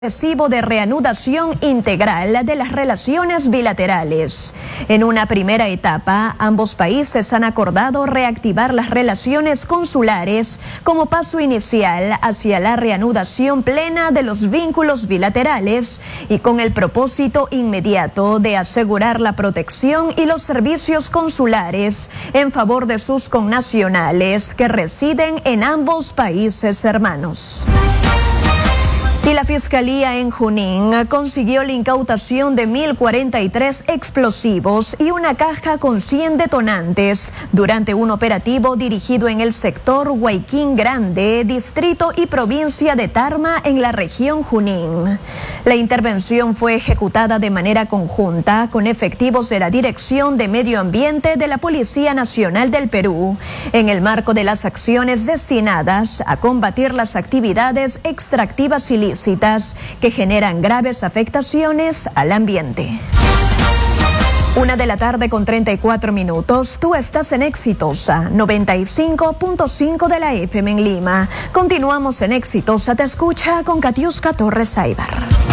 Recibo de reanudación integral de las relaciones bilaterales. En una primera etapa, ambos países han acordado reactivar las relaciones consulares como paso inicial hacia la reanudación plena de los vínculos bilaterales y con el propósito inmediato de asegurar la protección y los servicios consulares en favor de sus connacionales que residen en ambos países hermanos. Y la Fiscalía en Junín consiguió la incautación de 1.043 explosivos y una caja con 100 detonantes durante un operativo dirigido en el sector Huayquín Grande, distrito y provincia de Tarma en la región Junín. La intervención fue ejecutada de manera conjunta con efectivos de la Dirección de Medio Ambiente de la Policía Nacional del Perú, en el marco de las acciones destinadas a combatir las actividades extractivas ilícitas que generan graves afectaciones al ambiente. 1:34 p.m. Tú estás en Exitosa 95.5 de la FM en Lima. Continuamos en Exitosa Te Escucha con Katiuska Torres Aybar.